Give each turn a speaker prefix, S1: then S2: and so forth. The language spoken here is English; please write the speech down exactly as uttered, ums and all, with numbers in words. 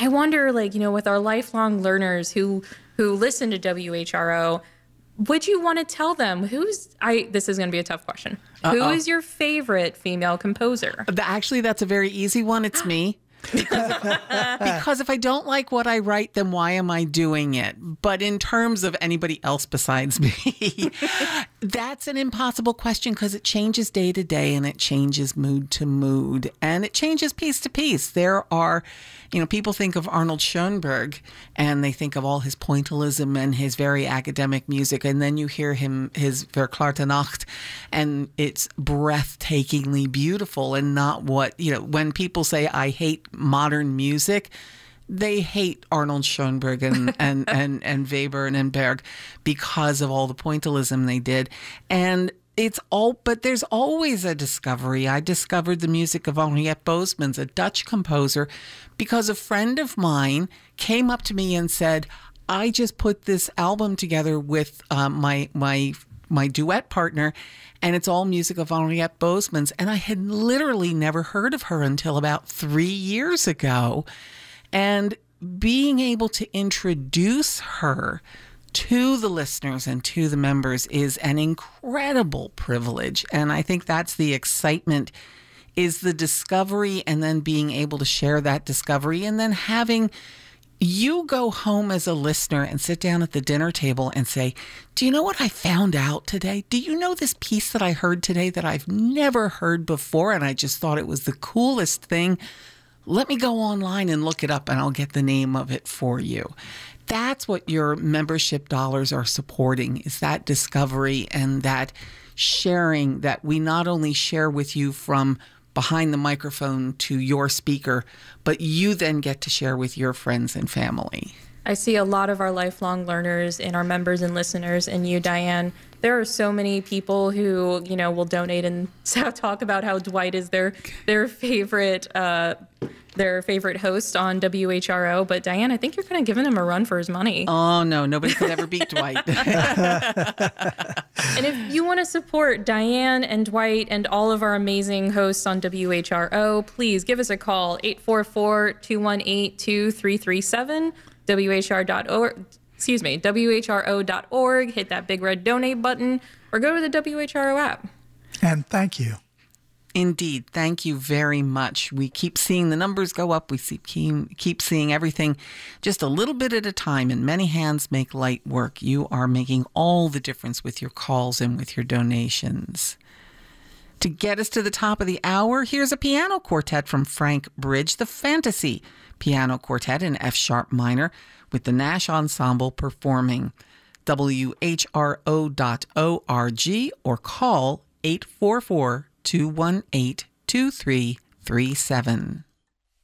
S1: I wonder, like, you know, with our lifelong learners who who listen to W H R O, would you want to tell them who's I this is going to be a tough question.
S2: Uh-oh.
S1: Who is your favorite female composer?
S2: Actually, that's a very easy one. It's me. Because, because if I don't like what I write, then why am I doing it? But in terms of anybody else besides me, that's an impossible question because it changes day to day and it changes mood to mood and it changes piece to piece. There are, you know, people think of Arnold Schoenberg and they think of all his pointillism and his very academic music. And then you hear him, his Verklarte Nacht, and it's breathtakingly beautiful and not what, you know, when people say, I hate modern music, they hate Arnold Schoenberg and, and, and, and Weber and Berg because of all the pointillism they did. And it's all, but there's always a discovery. I discovered the music of Henriette Boesmans, a Dutch composer, because a friend of mine came up to me and said, I just put this album together with um, my, my, my duet partner, and it's all music of Henriette Boesmans. And I had literally never heard of her until about three years ago. And being able to introduce her to the listeners and to the members is an incredible privilege. And I think that's the excitement, is the discovery and then being able to share that discovery and then having you go home as a listener and sit down at the dinner table and say, do you know what I found out today? Do you know this piece that I heard today that I've never heard before and I just thought it was the coolest thing? Let me go online and look it up and I'll get the name of it for you. That's what your membership dollars are supporting, is that discovery and that sharing that we not only share with you from behind the microphone to your speaker, but you then get to share with your friends and family.
S1: I see a lot of our lifelong learners in our members and listeners, and you, Diane. There are so many people who, you know, will donate and talk about how Dwight is their their favorite uh, their favorite host on W H R O. But Diane, I think you're kind of giving him a run for his money.
S2: Oh no, nobody could ever beat Dwight.
S1: And if you want to support Diane and Dwight and all of our amazing hosts on W H R O, please give us a call, eight four four, two one eight, two three three seven, W H R dot org. Excuse me, W H R O dot org. Hit that big red donate button or go to the W H R O app.
S3: And thank you.
S2: Indeed. Thank you very much. We keep seeing the numbers go up. We see, keep, keep seeing everything just a little bit at a time, and many hands make light work. You are making all the difference with your calls and with your donations. To get us to the top of the hour, here's a piano quartet from Frank Bridge, the Fantasy Piano Quartet in F sharp minor, with the Nash Ensemble performing. W H R O dot org or call eight four four, two one eight, two three three seven.